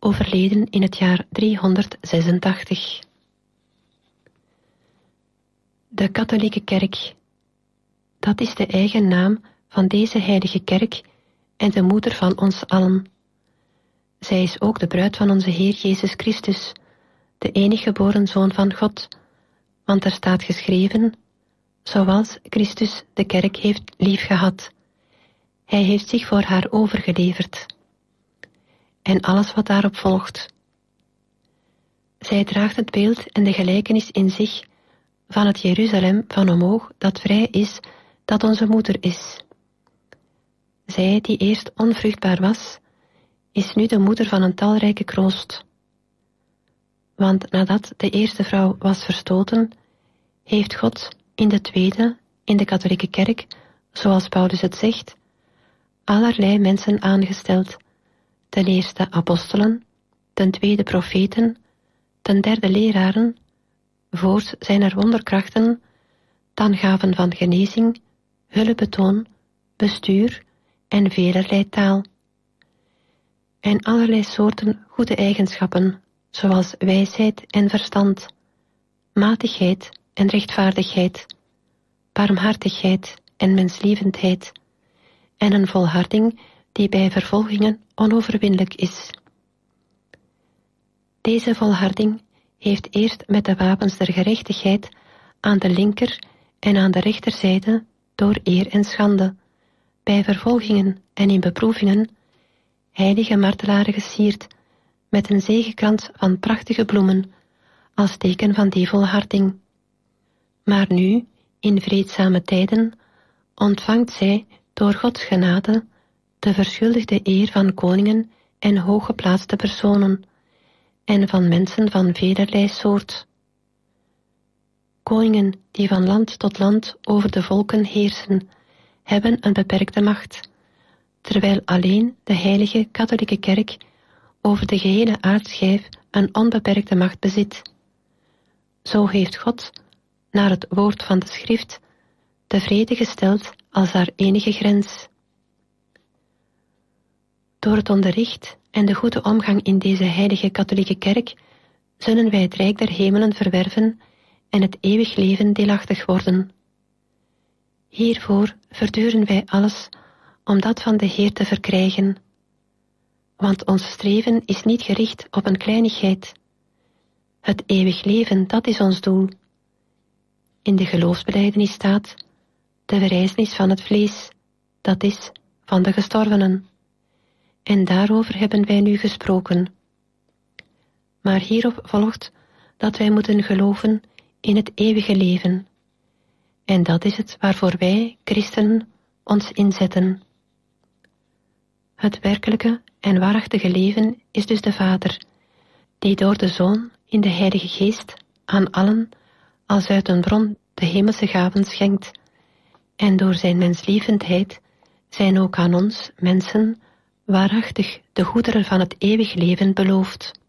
overleden in het jaar 386. De katholieke kerk, dat is de eigen naam van deze heilige kerk en de moeder van ons allen. Zij is ook de bruid van onze Heer Jezus Christus, de enige geboren Zoon van God, want er staat geschreven, zoals Christus de kerk heeft liefgehad. Hij heeft zich voor haar overgeleverd. En alles wat daarop volgt. Zij draagt het beeld en de gelijkenis in zich van het Jeruzalem van omhoog dat vrij is, dat onze moeder is. Zij die eerst onvruchtbaar was, is nu de moeder van een talrijke kroost. Want nadat de eerste vrouw was verstoten, heeft God in de tweede, in de katholieke kerk, zoals Paulus het zegt, allerlei mensen aangesteld. Ten eerste apostelen, ten tweede profeten, ten derde leraren, voorts zijn er wonderkrachten, dan gaven van genezing, hulpbetoon, bestuur en velerlei taal. En allerlei soorten goede eigenschappen, zoals wijsheid en verstand, matigheid en rechtvaardigheid, barmhartigheid en menslievendheid, en een volharding die bij vervolgingen onoverwinnelijk is. Deze volharding heeft eerst met de wapens der gerechtigheid aan de linker en aan de rechterzijde door eer en schande, bij vervolgingen en in beproevingen, heilige martelaren gesierd met een zegekrans van prachtige bloemen, als teken van die volharding. Maar nu, in vreedzame tijden, ontvangt zij door Gods genade de verschuldigde eer van koningen en hooggeplaatste personen, en van mensen van velerlei soort. Koningen die van land tot land over de volken heersen, hebben een beperkte macht, terwijl alleen de heilige katholieke kerk over de gehele aardschijf een onbeperkte macht bezit. Zo heeft God, naar het woord van de schrift, de vrede gesteld als haar enige grens. Door het onderricht en de goede omgang in deze heilige katholieke kerk zullen wij het rijk der hemelen verwerven en het eeuwig leven deelachtig worden. Hiervoor verduren wij alles om dat van de Heer te verkrijgen. Want ons streven is niet gericht op een kleinigheid. Het eeuwig leven, dat is ons doel. In de geloofsbelijdenis staat de verrijzenis van het vlees, dat is, van de gestorvenen. En daarover hebben wij nu gesproken. Maar hierop volgt dat wij moeten geloven in het eeuwige leven. En dat is het waarvoor wij, christenen, ons inzetten. Het werkelijke en waarachtige leven is dus de Vader, die door de Zoon in de Heilige Geest aan allen als uit een bron de hemelse gaven schenkt, en door zijn menslievendheid zijn ook aan ons, mensen, waarachtig de goederen van het eeuwig leven beloofd.